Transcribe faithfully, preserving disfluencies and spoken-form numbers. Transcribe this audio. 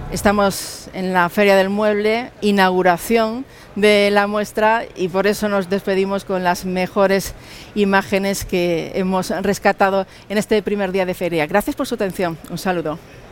Estamos en la Feria del Mueble, inauguración de la muestra, y por eso nos despedimos con las mejores imágenes que hemos rescatado en este primer día de feria. Gracias por su atención. Un saludo.